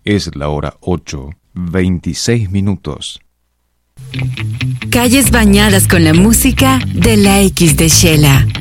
Es la hora 8:26. Calles bañadas con la música de la X de Shela.